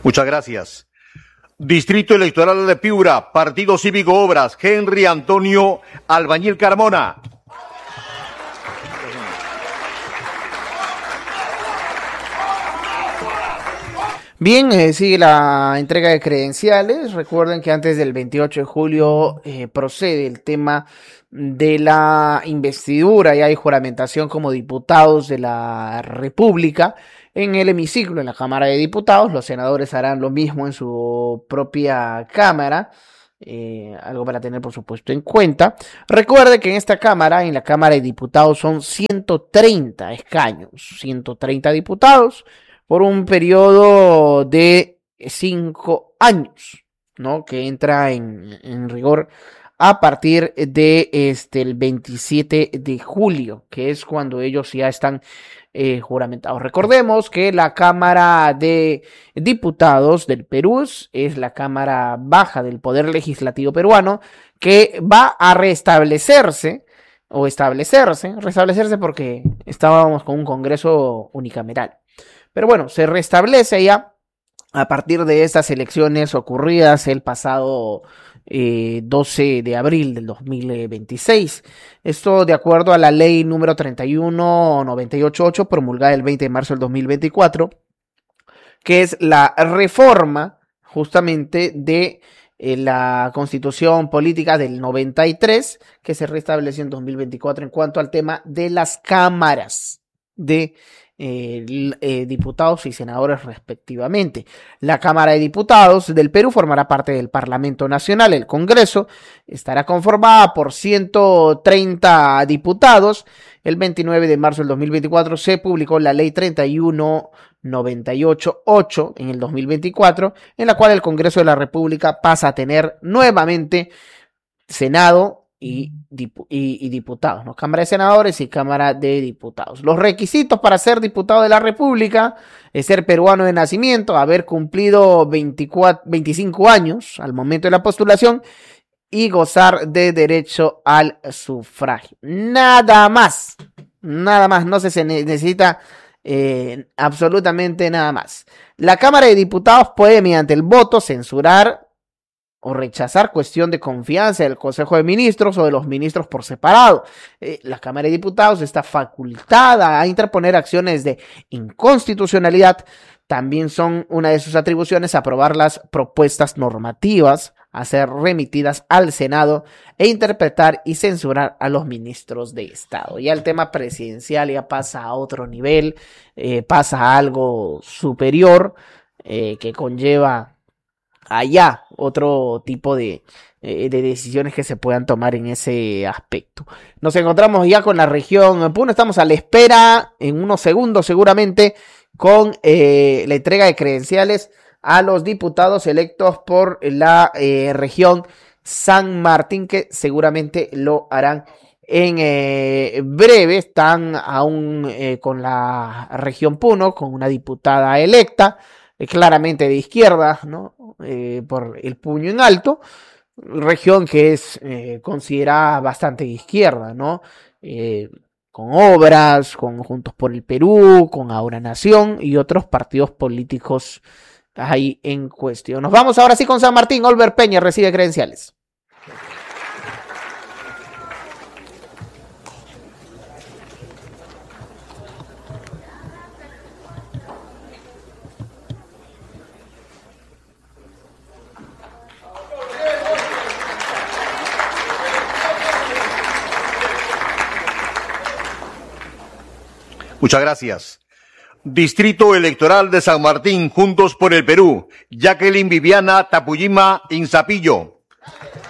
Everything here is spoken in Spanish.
Muchas gracias. Distrito Electoral de Piura, Partido Cívico Obras, Henry Antonio Albañil Carmona. Bien, sigue la entrega de credenciales. Recuerden que antes del 28 de julio procede el tema de la investidura y hay juramentación como diputados de la República en el hemiciclo, en la Cámara de Diputados. Los senadores harán lo mismo en su propia Cámara. Algo para tener, por supuesto, en cuenta. Recuerde que en esta Cámara, en la Cámara de Diputados, son 130 escaños, 130 diputados, por un periodo de 5 años, ¿no? Que entra en rigor a partir de el 27 de julio, que es cuando ellos ya están juramentados. Recordemos que la Cámara de Diputados del Perú es la Cámara Baja del Poder Legislativo peruano, que va a restablecerse porque estábamos con un Congreso unicameral. Pero bueno, se restablece ya a partir de estas elecciones ocurridas el pasado 12 de abril del 2026. Esto de acuerdo a la ley número 31988 promulgada el 20 de marzo del 2024, que es la reforma justamente de la Constitución Política del 93, que se restableció en 2024 en cuanto al tema de las cámaras de diputados y senadores respectivamente. La Cámara de Diputados del Perú formará parte del Parlamento Nacional. El Congreso estará conformada por 130 diputados. El 29 de marzo del 2024 se publicó la Ley 31988 en el 2024, en la cual el Congreso de la República pasa a tener nuevamente Senado y diputados, ¿no? Cámara de Senadores y Cámara de Diputados. Los requisitos para ser diputado de la República es ser peruano de nacimiento, haber cumplido 25 años al momento de la postulación y gozar de derecho al sufragio. Nada más, no se necesita absolutamente nada más. La Cámara de Diputados puede, mediante el voto, censurar o rechazar cuestión de confianza del Consejo de Ministros o de los ministros por separado. La Cámara de Diputados está facultada a interponer acciones de inconstitucionalidad. También son una de sus atribuciones aprobar las propuestas normativas, a ser remitidas al Senado e interpretar y censurar a los ministros de Estado. Ya el tema presidencial ya pasa a otro nivel, pasa a algo superior que conlleva allá otro tipo de decisiones que se puedan tomar en ese aspecto. Nos encontramos ya con la región Puno, estamos a la espera en unos segundos seguramente con la entrega de credenciales a los diputados electos por la región San Martín, que seguramente lo harán en breve. Están aún con la región Puno, con una diputada electa, claramente de izquierda, ¿no? Por el puño en alto, región que es considerada bastante de izquierda, ¿no? Con Obras, con Juntos por el Perú, con Ahora Nación y otros partidos políticos ahí en cuestión. Nos vamos ahora sí con San Martín. Olver Peña recibe credenciales. Muchas gracias. Distrito Electoral de San Martín, Juntos por el Perú, Jacqueline Viviana Tapuyima Inzapillo.